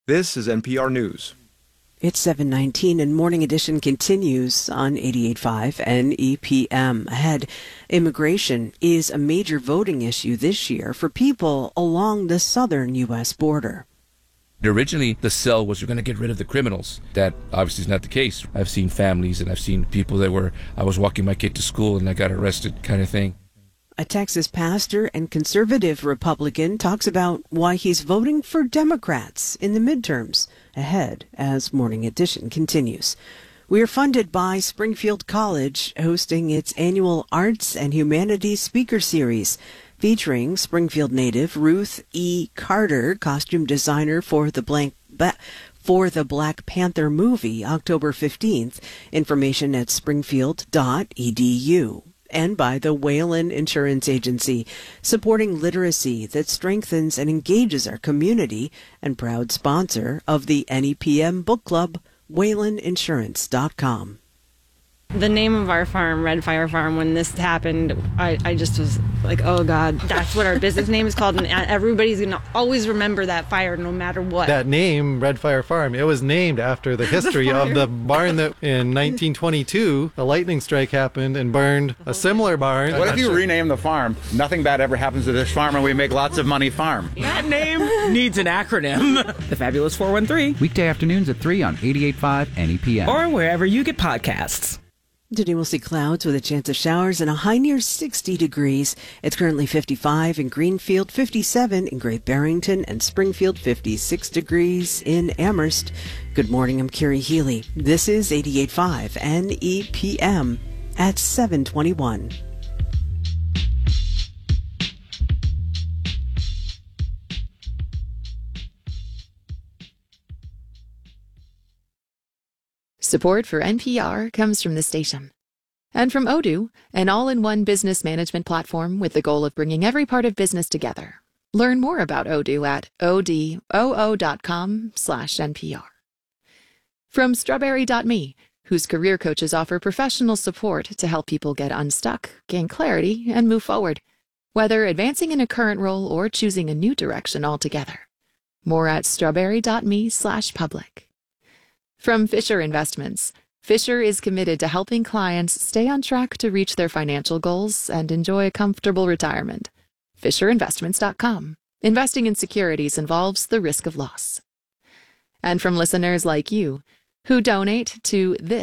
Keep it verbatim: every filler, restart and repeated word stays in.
This is N P R News. It's seven nineteen and Morning Edition continues on eighty-eight point five N E P M. Ahead, immigration is a major voting issue this year for people along the southern U S border. Originally, the sell was you're going to get rid of the criminals. That obviously is not the case. I've seen families and I've seen people that were, I was walking my kid to school and I got arrested kind of thing. A Texas pastor and conservative Republican talks about why he's voting for Democrats in the midterms. Ahead as Morning Edition continues. We are funded by Springfield College, hosting its annual Arts and Humanities Speaker Series, featuring Springfield native Ruth E. Carter, costume designer for the blank ba- for the Black Panther movie, October fifteenth. Information at springfield dot e d u. And by the Whalen Insurance Agency, supporting literacy that strengthens and engages our community, and proud sponsor of the N E P M Book Club, whalen insurance dot com. The name of our farm, Red Fire Farm, when this happened, I, I just was like, oh, God, that's what our business name is called. And everybody's going to always remember that fire no matter what. That name, Red Fire Farm, it was named after the history the of the barn that in nineteen twenty-two, a lightning strike happened and burned a similar barn. What if you rename the farm, Nothing Bad Ever Happens to This Farm and We Make Lots of Money Farm? That name needs an acronym. The Fabulous four one three. Weekday afternoons at three on eighty-eight point five N E P M. Or wherever you get podcasts. Today we'll see clouds with a chance of showers and a high near sixty degrees. It's currently fifty-five in Greenfield, fifty-seven in Great Barrington, and Springfield, fifty-six degrees in Amherst. Good morning, I'm Carrie Healy. This is eighty-eight point five N E P M at seven twenty-one. Support for N P R comes from the station. And from Odoo, an all-in-one business management platform with the goal of bringing every part of business together. Learn more about Odoo at odoo dot com slash N P R. From Strawberry dot me, whose career coaches offer professional support to help people get unstuck, gain clarity, and move forward, whether advancing in a current role or choosing a new direction altogether. More at strawberry dot me slash public. From Fisher Investments, Fisher is committed to helping clients stay on track to reach their financial goals and enjoy a comfortable retirement. fisher investments dot com. Investing in securities involves the risk of loss. And from listeners like you, who donate to this